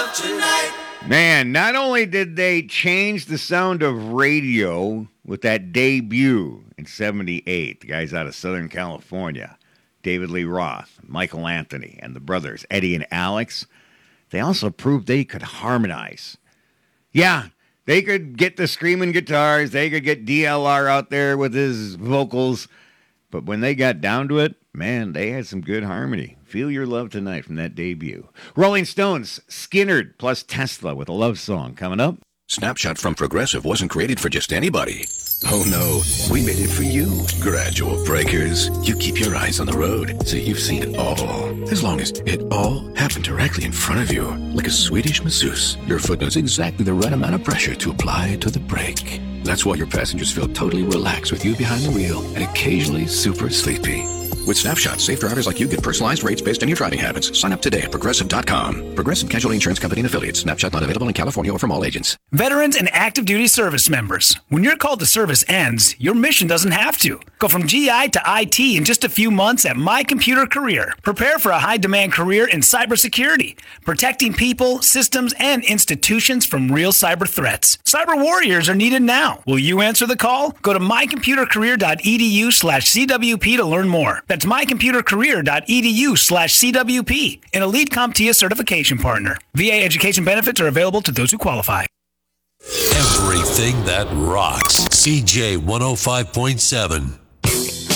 of tonight. Man, not only did they change the sound of radio with that debut in 78, the guys out of Southern California, David Lee Roth, Michael Anthony, and the brothers, Eddie and Alex, they also proved they could harmonize. Yeah, they could get the screaming guitars, they could get DLR out there with his vocals, but when they got down to it, man, they had some good harmony. Feel Your Love Tonight from that debut. Rolling Stones, Skynyrd plus Tesla with a love song coming up. Snapshot from Progressive wasn't created for just anybody. Oh no, we made it for you. Gradual breakers. You keep your eyes on the road, so you've seen it all. As long as it all happened directly in front of you. Like a Swedish masseuse, your foot knows exactly the right amount of pressure to apply to the brake. That's why your passengers feel totally relaxed with you behind the wheel and occasionally super sleepy. With Snapshot, safe drivers like you get personalized rates based on your driving habits. Sign up today at Progressive.com. Progressive Casualty Insurance Company and Affiliates. Snapshot not available in California or from all agents. Veterans and active duty service members. When your call to service ends, your mission doesn't have to. Go from GI to IT in just a few months at My Computer Career. Prepare for a high-demand career in cybersecurity, protecting people, systems, and institutions from real cyber threats. Cyber warriors are needed now. Will you answer the call? Go to mycomputercareer.edu/CWP to learn more. That's mycomputercareer.edu/CWP, an elite CompTIA certification partner. VA education benefits are available to those who qualify. Everything that rocks. CJ 105.7.